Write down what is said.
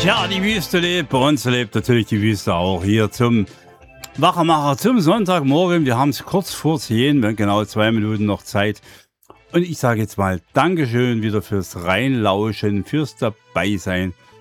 Ja, die Wüste lebt, bei uns lebt natürlich die Wüste auch. Hier zum Wachmacher, zum Sonntagmorgen. Wir haben es kurz vor 10, wir haben genau 2 Minuten noch Zeit. Und ich sage jetzt mal Dankeschön wieder fürs Reinlauschen, fürs Dabeisein.